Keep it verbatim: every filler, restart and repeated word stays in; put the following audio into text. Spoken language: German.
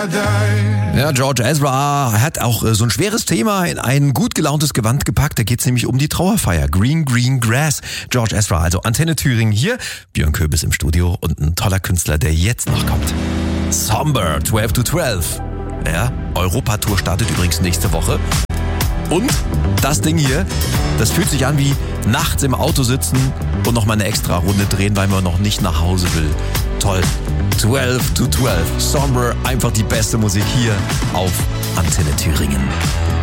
Ja, George Ezra hat auch äh, so ein schweres Thema in ein gut gelauntes Gewand gepackt. Da geht's nämlich um die Trauerfeier. Green, Green Grass. George Ezra, also Antenne Thüringen hier. Björn Köbis im Studio und ein toller Künstler, der jetzt noch kommt. Somber, zwölf to zwölf. Ja, Europatour startet übrigens nächste Woche. Und das Ding hier, das fühlt sich an wie nachts im Auto sitzen und noch mal eine extra Runde drehen, weil man noch nicht nach Hause will. Toll. zwölf to zwölf. Somber, einfach die beste Musik hier auf Antenne Thüringen.